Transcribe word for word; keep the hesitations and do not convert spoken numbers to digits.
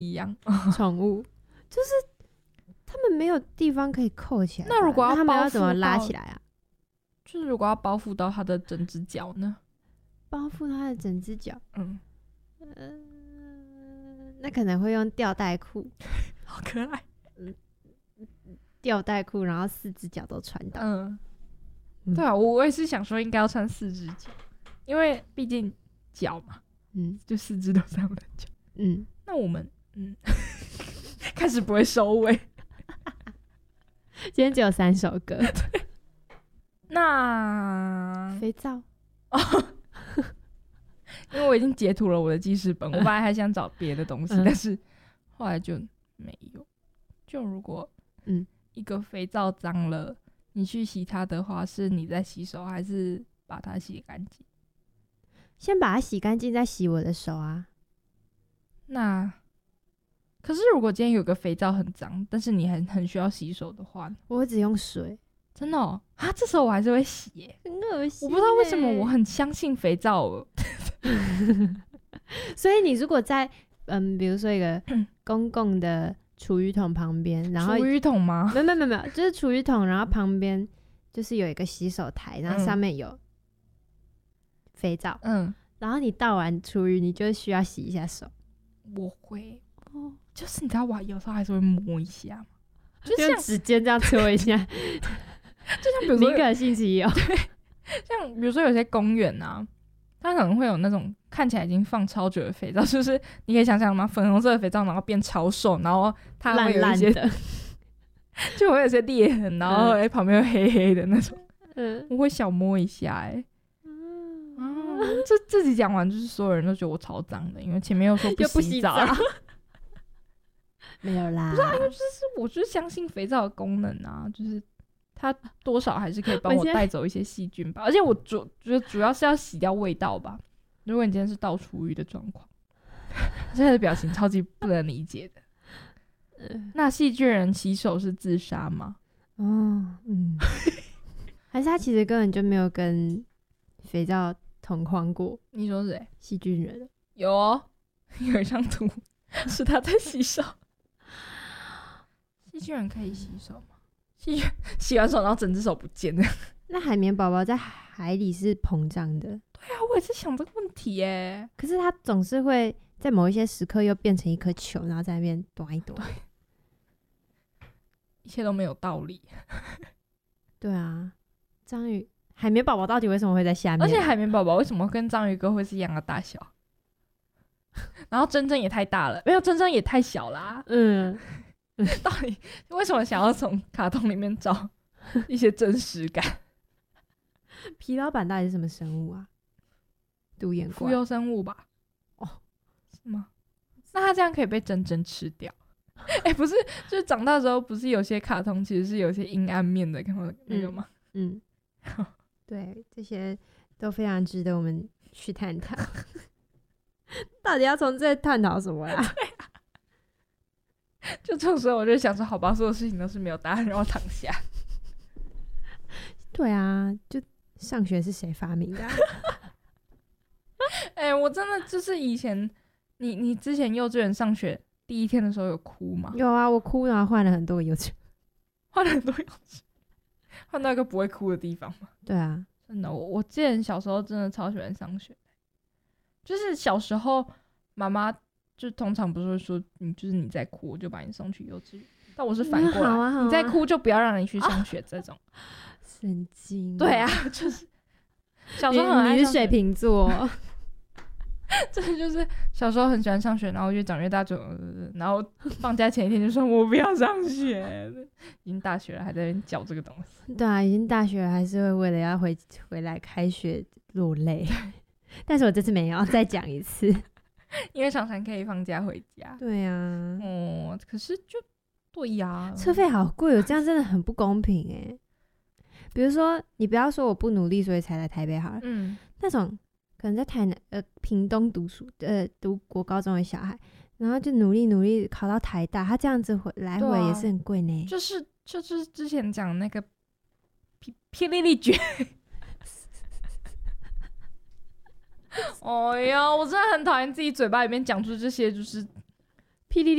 一样。 宠物就是他们没有地方可以扣起来， 那如果要他们要包覆怎么拉到起来啊？ 就是如果要包覆到它的整只脚呢？ 包覆它的整只脚， 嗯， 呃，那可能会用吊带裤， 好可爱。 吊带裤，然后四只脚都穿到。 嗯， 嗯对啊，我我也是想说应该要穿四只脚，因为毕竟脚嘛， 嗯就四只都是他们的脚。 嗯， 那我们嗯，开始不会收尾。 今天只有三首歌。 那肥皂， 因为我已经截图了我的记事本，我本来还想找别的东西， 嗯但是后来就没有。就如果嗯一个肥皂脏了，你去洗它的话，是你在洗手，还是把它洗干净？ 先把它洗干净，再洗我的手啊。 那可是如果今天有个肥皂很脏，但是你很很需要洗手的话， 我会只用水， 真的哦啊，这时候我还是会洗耶。 很恶心、欸。 我不知道为什么我很相信肥皂哦。 所以你如果在嗯，比如说一个公共的厨余桶旁边，然后厨余桶吗？ 没有没有没有，就是厨余桶，然后旁边就是有一个洗手台，然后上面有肥皂， 嗯， 然后你倒完厨余，你就需要洗一下手。 我会， 哦， 就是你知道我有时候还是会摸一下嘛，就就像指尖这样搓一下， 就像比如说敏感性肌有。 像比如说有些公园啊，它可能会有那种看起来已经放超久的肥皂，就是你可以想象吗？粉红色的肥皂，然后变超瘦，然后它会有一些烂烂的， 就会有一些裂痕，然后哎、欸、旁边又黑黑的那种， 嗯， 我会小摸一下、欸，哎。 嗯， 这自己讲完，就是所有人都觉得我超脏的，因为前面又说又不洗洗澡，没有啦。 不是啊，因为就是我就是相信肥皂的功能啊，就是它多少还是可以帮我带走一些细菌吧。而且我主觉得主要是要洗掉味道吧。如果你今天是倒厨余的状况，现在的表情超级不能理解的。那细菌人洗手是自杀吗？ 哦，嗯，还是他其实根本就没有跟肥皂同框过。 你说谁？ 细菌人有哦，有一张图是他在洗手。细菌人可以洗手吗？细菌洗完手然后整只手不见了。 那海绵宝宝在海里是膨胀的， 对啊，我也是想这个问题耶。 可是它总是会在某一些时刻又变成一颗球，然后在那边躲一躲。 一切都没有道理。 对啊，章鱼海绵宝宝到底为什么会在下面？ 而且海绵宝宝为什么跟章鱼哥会是一样的大小？然后真正也太大了，没有真正也太小啦、啊。 嗯， 到底为什么想要从卡通里面找一些真实感？ 皮老板到底是什么生物啊？独眼怪， 浮游生物吧？ 哦， 是吗？那他这样可以被真真吃掉？哎、欸，不是，就是长大之后，不是有些卡通其实是有些阴暗面的，看过那个吗？ 嗯，嗯对，这些都非常值得我们去探讨。到底要从这探讨什么呀？ 就这种时候，我就想说，好吧，所有事情都是没有答案，让我躺下。 对啊，就上学是谁发明的、啊？ 哎、欸，我真的就是以前，你你之前幼稚园上学第一天的时候有哭吗？ 有啊，我哭然后换了很多个幼稚园， 换了很多幼稚园，换到一个不会哭的地方吗？ 对啊， 真的，我我记得小时候真的超喜欢上学，就是小时候妈妈就通常不是会说你就是你在哭，我就把你送去幼稚园，但我是反过来， 嗯好啊好啊、 你在哭就不要让你去上学这种。啊、 神经、啊。 对啊，就是小时候很爱上学， 你你是水瓶座。 真的就是小时候很喜欢上学，然后越长越大就，呃、然后放假前一天就说我不要上学，已经大学了还在那边教这个东西。 对啊，已经大学了还是会为了要回回来开学落泪。但是我这次没有，再讲一次， 因为常常可以放假回家。 对啊， 哦，可是就对呀、啊， 车费好贵哦，这样真的很不公平哎。比如说，你不要说我不努力，所以才来台北好了，嗯，那种。可能在台南呃屏东读书呃读国高中的小孩，然后就努力努力考到台大，他这样子回来回也是很贵呢、啊。 就是就是之前讲那个霹霹雳雳卷，哎呀，我真的很讨厌自己嘴巴里面讲出这些就是 P D